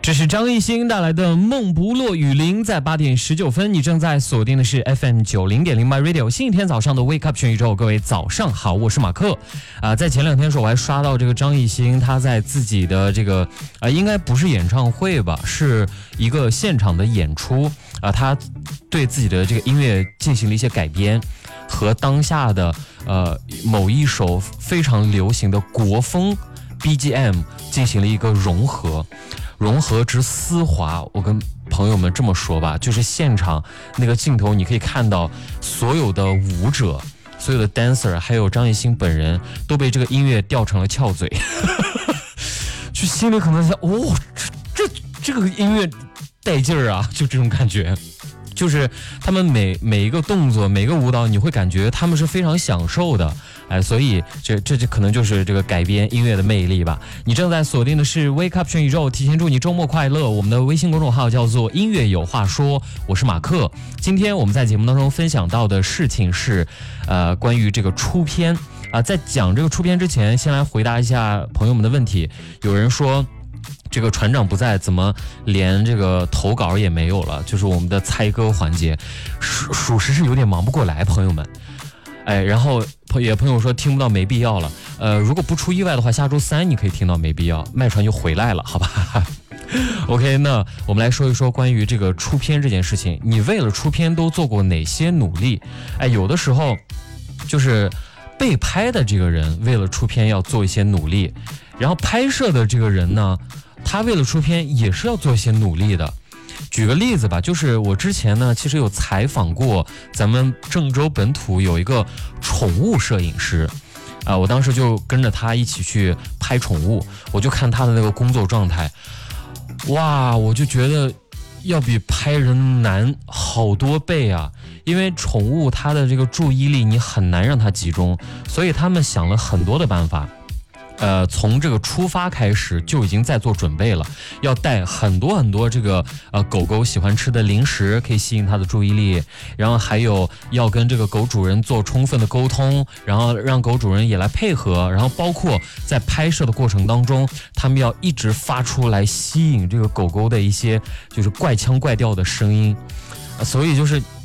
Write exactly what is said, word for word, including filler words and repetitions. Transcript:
这是张艺兴带来的《梦不落雨林》，在八点十九分，你正在锁定的是 F M 九零点零 My Radio 星期天早上的 Wake Up 全宇宙，各位早上好，我是马克。啊、呃，在前两天的时候，我还刷到这个张艺兴他在自己的这个啊、呃，应该不是演唱会吧，是一个现场的演出啊、呃，他对自己的这个音乐进行了一些改编，和当下的呃某一首非常流行的国风 B G M 进行了一个融合。融合之丝滑，我跟朋友们这么说吧，就是现场那个镜头，你可以看到所有的舞者、所有的 dancer， 还有张艺兴本人都被这个音乐吊成了翘嘴，就心里可能想，哦，这这这个音乐带劲儿啊，就这种感觉。就是他们每每一个动作，每个舞蹈，你会感觉他们是非常享受的，哎，所以这这这可能就是这个改编音乐的魅力吧。你正在锁定的是 Wake Up 全宇宙，提前祝你周末快乐。我们的微信公众号叫做音乐有话说，我是马克。今天我们在节目当中分享到的事情是，呃，关于这个出片啊、呃。在讲这个出片之前，先来回答一下朋友们的问题。有人说，这个船长不在，怎么连这个投稿也没有了？就是我们的猜歌环节，属属实是有点忙不过来，朋友们。哎，然后也朋友说听不到没必要了。呃，如果不出意外的话，下周三你可以听到没必要，麦传就回来了，好吧？OK， 那我们来说一说关于这个出片这件事情，你为了出片都做过哪些努力？哎，有的时候就是被拍的这个人为了出片要做一些努力，然后拍摄的这个人呢，他为了出片也是要做一些努力的。举个例子吧，就是我之前呢，其实有采访过咱们郑州本土有一个宠物摄影师，啊、呃，我当时就跟着他一起去拍宠物，我就看他的那个工作状态，哇，我就觉得要比拍人难好多倍啊！因为宠物它的这个注意力你很难让它集中，所以他们想了很多的办法。呃，从这个出发开始就已经在做准备了，要带很多很多这个呃狗狗喜欢吃的零食，可以吸引它的注意力，然后还有要跟这个狗主人做充分的沟通，然后让狗主人也来配合，然后包括在拍摄的过程当中，他们要一直发出来吸引这个狗狗的一些就是怪腔怪调的声音。所以就是